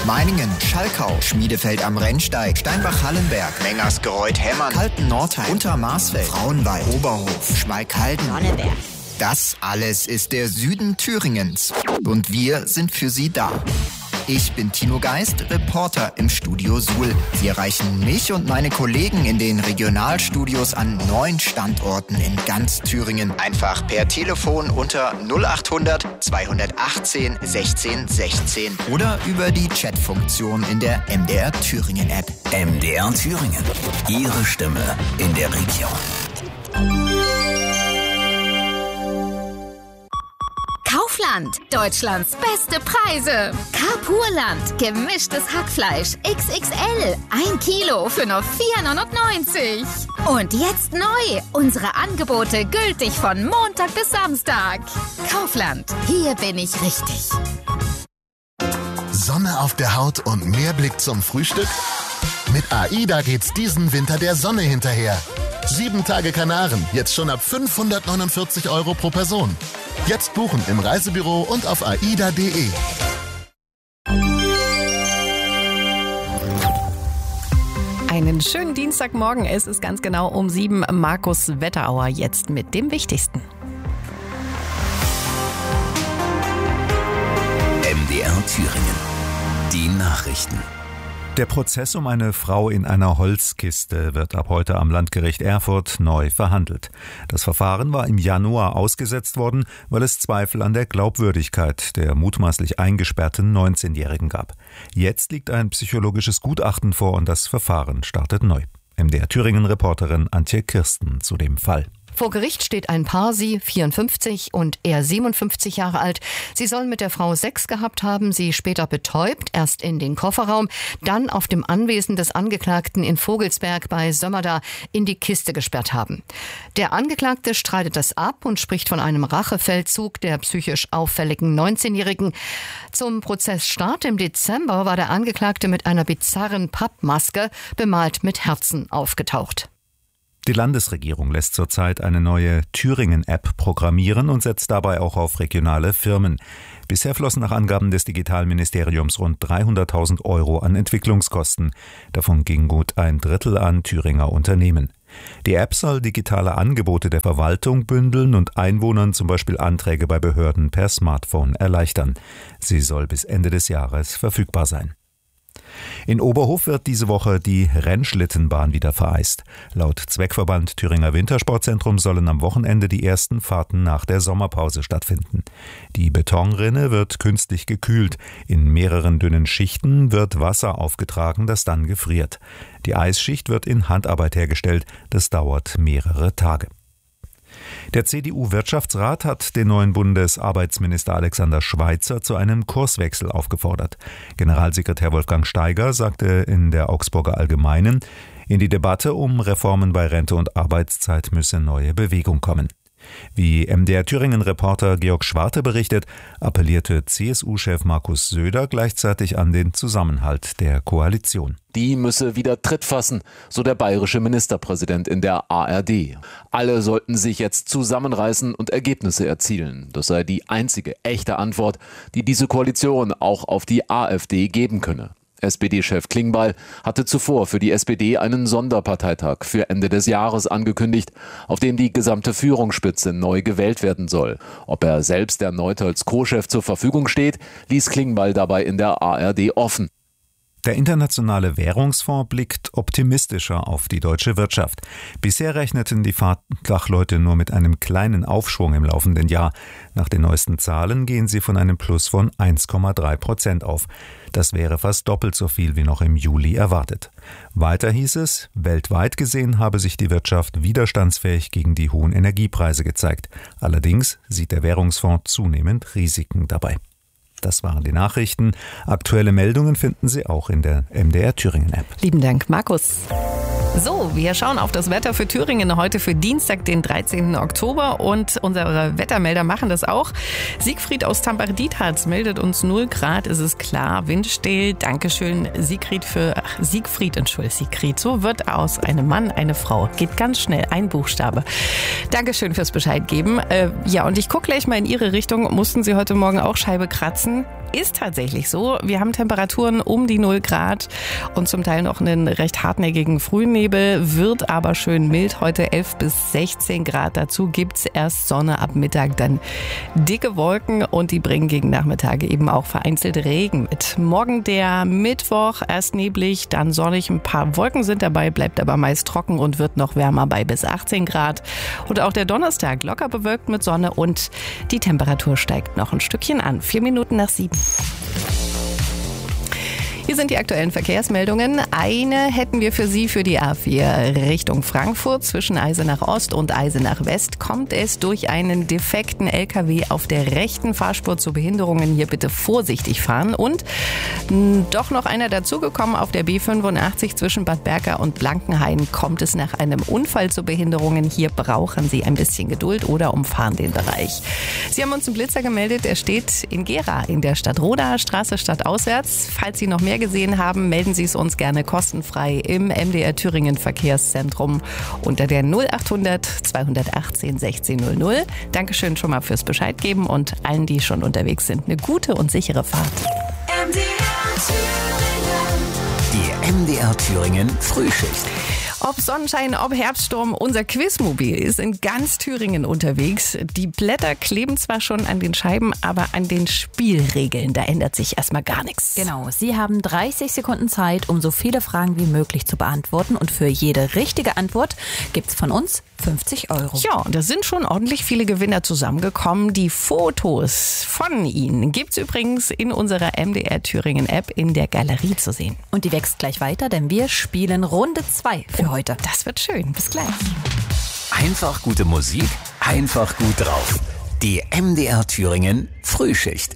Meiningen, Schalkau, Schmiedefeld am Rennsteig, Steinbach-Hallenberg, Mengersgereuth-Hemmern, Kalten-Nordheim, Untermarsfeld, Frauenwald, Oberhof, Schmalkalden, Sonneberg. Das alles ist der Süden Thüringens. Und wir sind für Sie da. Ich bin Tino Geist, Reporter im Studio Suhl. Sie erreichen mich und meine Kollegen in den Regionalstudios an 9 Standorten in ganz Thüringen. Einfach per Telefon unter 0800 218 16 16 oder über die Chatfunktion in der MDR Thüringen App. MDR Thüringen. Ihre Stimme in der Region. Kaufland, Deutschlands beste Preise. Carrefourland, gemischtes Hackfleisch XXL, 1 Kilo für nur 4,99 €. Und jetzt neu, unsere Angebote gültig von Montag bis Samstag. Kaufland, hier bin ich richtig. Sonne auf der Haut und mehr Blick zum Frühstück? Mit AIDA geht's diesen Winter der Sonne hinterher. 7 Tage Kanaren, jetzt schon ab 549 € pro Person. Jetzt buchen im Reisebüro und auf aida.de. Einen schönen Dienstagmorgen. Es ist ganz genau um 7. Markus Wetterauer jetzt mit dem Wichtigsten. MDR Thüringen. Die Nachrichten. Der Prozess um eine Frau in einer Holzkiste wird ab heute am Landgericht Erfurt neu verhandelt. Das Verfahren war im Januar ausgesetzt worden, weil es Zweifel an der Glaubwürdigkeit der mutmaßlich eingesperrten 19-Jährigen gab. Jetzt liegt ein psychologisches Gutachten vor und das Verfahren startet neu. MDR Thüringen-Reporterin Antje Kirsten zu dem Fall. Vor Gericht steht ein Paar, sie 54 und er 57 Jahre alt. Sie sollen mit der Frau Sex gehabt haben, sie später betäubt, erst in den Kofferraum, dann auf dem Anwesen des Angeklagten in Vogelsberg bei Sömmerda in die Kiste gesperrt haben. Der Angeklagte streitet das ab und spricht von einem Rachefeldzug der psychisch auffälligen 19-Jährigen. Zum Prozessstart im Dezember war der Angeklagte mit einer bizarren Pappmaske bemalt mit Herzen aufgetaucht. Die Landesregierung lässt zurzeit eine neue Thüringen-App programmieren und setzt dabei auch auf regionale Firmen. Bisher flossen nach Angaben des Digitalministeriums rund 300.000 € an Entwicklungskosten. Davon ging gut ein Drittel an Thüringer Unternehmen. Die App soll digitale Angebote der Verwaltung bündeln und Einwohnern zum Beispiel Anträge bei Behörden per Smartphone erleichtern. Sie soll bis Ende des Jahres verfügbar sein. In Oberhof wird diese Woche die Rennschlittenbahn wieder vereist. Laut Zweckverband Thüringer Wintersportzentrum sollen am Wochenende die ersten Fahrten nach der Sommerpause stattfinden. Die Betonrinne wird künstlich gekühlt. In mehreren dünnen Schichten wird Wasser aufgetragen, das dann gefriert. Die Eisschicht wird in Handarbeit hergestellt. Das dauert mehrere Tage. Der CDU-Wirtschaftsrat hat den neuen Bundesarbeitsminister Alexander Schweitzer zu einem Kurswechsel aufgefordert. Generalsekretär Wolfgang Steiger sagte in der Augsburger Allgemeinen, in die Debatte um Reformen bei Rente und Arbeitszeit müsse neue Bewegung kommen. Wie MDR Thüringen-Reporter Georg Schwarte berichtet, appellierte CSU-Chef Markus Söder gleichzeitig an den Zusammenhalt der Koalition. Die müsse wieder Tritt fassen, so der bayerische Ministerpräsident in der ARD. Alle sollten sich jetzt zusammenreißen und Ergebnisse erzielen. Das sei die einzige echte Antwort, die diese Koalition auch auf die AfD geben könne. SPD-Chef Klingbeil hatte zuvor für die SPD einen Sonderparteitag für Ende des Jahres angekündigt, auf dem die gesamte Führungsspitze neu gewählt werden soll. Ob er selbst erneut als Co-Chef zur Verfügung steht, ließ Klingbeil dabei in der ARD offen. Der Internationale Währungsfonds blickt optimistischer auf die deutsche Wirtschaft. Bisher rechneten die Fachleute nur mit einem kleinen Aufschwung im laufenden Jahr. Nach den neuesten Zahlen gehen sie von einem Plus von 1,3% auf. Das wäre fast doppelt so viel wie noch im Juli erwartet. Weiter hieß es, weltweit gesehen habe sich die Wirtschaft widerstandsfähig gegen die hohen Energiepreise gezeigt. Allerdings sieht der Währungsfonds zunehmend Risiken dabei. Das waren die Nachrichten. Aktuelle Meldungen finden Sie auch in der MDR Thüringen App. Lieben Dank, Markus. So, wir schauen auf das Wetter für Thüringen heute für Dienstag, den 13. Oktober und unsere Wettermelder machen das auch. Siegfried aus Tampere-Dietharz meldet uns 0 Grad, es ist klar, windstill. Dankeschön, Siegfried. So wird aus einem Mann eine Frau. Geht ganz schnell, ein Buchstabe. Dankeschön fürs Bescheid geben. Ja, und ich gucke gleich mal in Ihre Richtung. Mussten Sie heute Morgen auch Scheibe kratzen? ist tatsächlich so. Wir haben Temperaturen um die 0 Grad und zum Teil noch einen recht hartnäckigen Frühnebel, wird aber schön mild. Heute 11 bis 16 Grad. Dazu gibt's erst Sonne, ab Mittag dann dicke Wolken und die bringen gegen Nachmittag eben auch vereinzelt Regen mit. Morgen der Mittwoch, erst neblig, dann sonnig. Ein paar Wolken sind dabei, bleibt aber meist trocken und wird noch wärmer bei bis 18 Grad. Und auch der Donnerstag locker bewölkt mit Sonne und die Temperatur steigt noch ein Stückchen an. 4 Minuten nach 7. Hier sind die aktuellen Verkehrsmeldungen. Eine hätten wir für Sie für die A4 Richtung Frankfurt. Zwischen Eisenach Ost und Eisenach West kommt es durch einen defekten LKW auf der rechten Fahrspur zu Behinderungen. Hier bitte vorsichtig fahren. Und doch noch einer dazugekommen. Auf der B85 zwischen Bad Berka und Blankenhain kommt es nach einem Unfall zu Behinderungen. Hier brauchen Sie ein bisschen Geduld oder umfahren den Bereich. Sie haben uns einen Blitzer gemeldet. Er steht in Gera in der Stadt Roda, Straße stadtauswärts. Falls Sie noch mehr gesehen haben, melden Sie es uns gerne kostenfrei im MDR Thüringen Verkehrszentrum unter der 0800 218 1600. Dankeschön schon mal fürs Bescheid geben und allen, die schon unterwegs sind, eine gute und sichere Fahrt. Die MDR Thüringen Frühschicht. Ob Sonnenschein, ob Herbststurm, unser Quizmobil ist in ganz Thüringen unterwegs. Die Blätter kleben zwar schon an den Scheiben, aber an den Spielregeln, da ändert sich erstmal gar nichts. Genau, Sie haben 30 Sekunden Zeit, um so viele Fragen wie möglich zu beantworten. Und für jede richtige Antwort gibt's von uns 50 €. Ja, und da sind schon ordentlich viele Gewinner zusammengekommen. Die Fotos von ihnen gibt's übrigens in unserer MDR Thüringen App in der Galerie zu sehen. Und die wächst gleich weiter, denn wir spielen Runde 2 für heute. Das wird schön. Bis gleich. Einfach gute Musik, einfach gut drauf. Die MDR Thüringen Frühschicht.